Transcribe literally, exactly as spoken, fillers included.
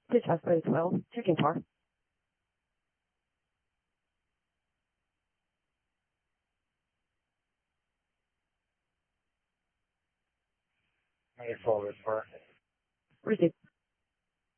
Dispatch Bay twelve, checking car. May forward for Received.